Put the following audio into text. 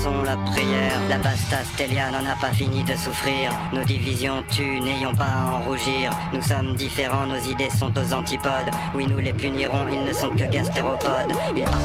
lançons la prière. La basta Stélia n'en a pas fini de souffrir. Nos divisions tuent, n'ayons pas à en rougir. Nous sommes différents, nos idées sont aux antipodes. Oui, nous les punirons, ils ne sont que gastéropodes. Ils